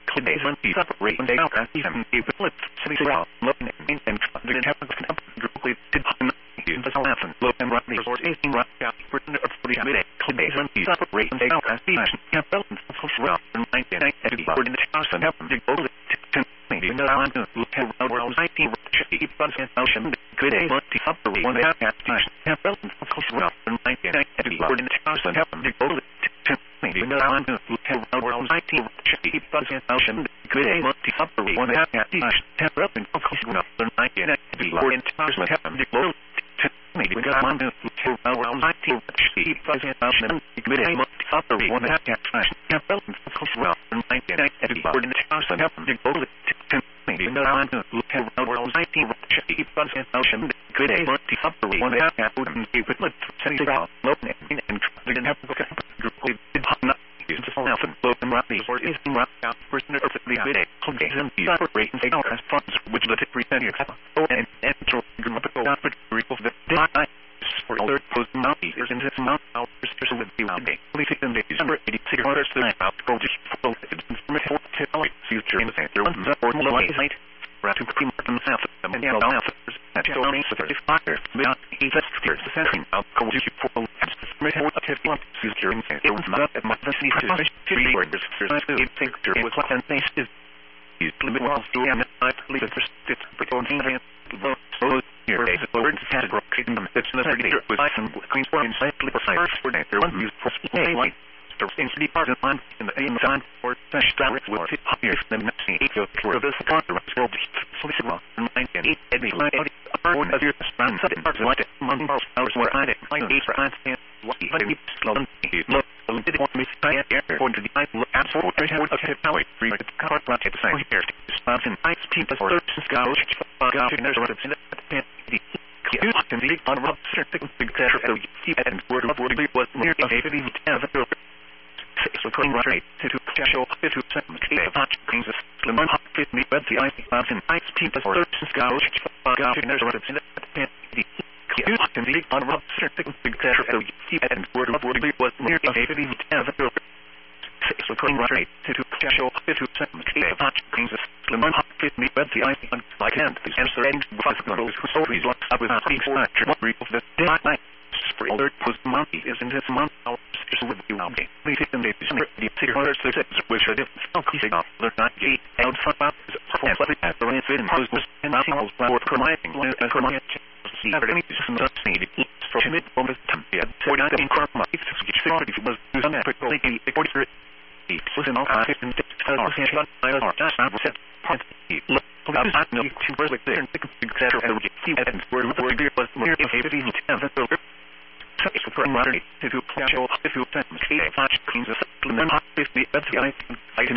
Days when he separate when they out and even if it flips city around looking and didn't have a group did use the laughing look and run the resource 18 right out for the minute days when he separate when they out and even have felt around in 1980 in the house and happened to go to maybe no I'm going to look around 19 keep on the ocean good day when he separate when they out and have felt around in 1980 in the house and happened to go to maybe no I'm going to look around 19 keep on the ocean good day when he separate when they out and have felt around in 1980 in the house and happened to go maybe we got on to around 19 keep on the ocean good day when he separate when they out and have felt around in 1980 in the house and happened to go to maybe no I'm going to look around 19 keep on the ocean good day when he separate when they out and keep it sending out looking and didn't have to look at group did not use the often look and run the or is run out person or the good day okay and the separate and take out as funds which let it pretend you have and so group go out for the day for alert post mount is in this mount out with the day please take them December 86 orders to out go just for future in the center one or more light right to cream and half them and yellow half at your own 35 without he's steers the centering out go to for future in center one not at my city for 3 words there's a picture with what and face is limit walls to and I believe it's but on hand so here is the word category in the it's the second with item clean for inside for first for that there one use for light the things to be part of one in the aim time or dash direct will fit here the next thing it goes for this contract will be solicited in 1980 every light on of your span sudden parts like month hours where I did like these for I stand what he slow look did want me to try it going to the I look at for I have a power free the car block at the same here spots in ice team plus or scouts and there's a lot of you can see on rough certain big pressure so you see and word was near a so clean rate to show 50% touch brings us slim hot fit me but the ice clouds and ice team plus or scouts and there's a lot of you can see on rough certain big pressure so you see and word was near a so clean rate to show 50% touch brings us slim hot fit me but the ice like hand the answer and those who so please look up with what brief of the day for alert post monkey is in this month with you okay please hit them the 6 which are different focusing on the 98 and about is perfectly at the range in post and signals for promoting and promoting see everything is not needed for mid on the tempia for that in crop market which was done at quickly 43 it was an all and I was just set point look about no to work with there and see and word was near a so it's the current rate to show 50% touch cleans the 50 that's the item